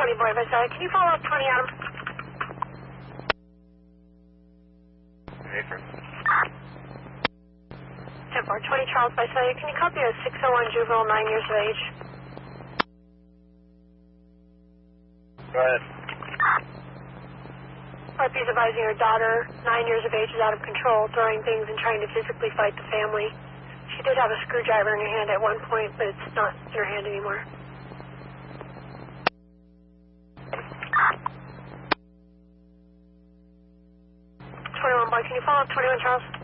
20 boy, Visalia. Can you follow up 20 Adam? Affirm. 10-4, 20 Charles Visalia. Can you copy a 601 juvenile, 9 years of age? Go ahead. RP's advising her daughter, 9 years of age, is out of control, throwing things and trying to physically fight the family. She did have a screwdriver in her hand at one point, but it's not in her hand anymore. 21 boy, can you follow up 21 Charles?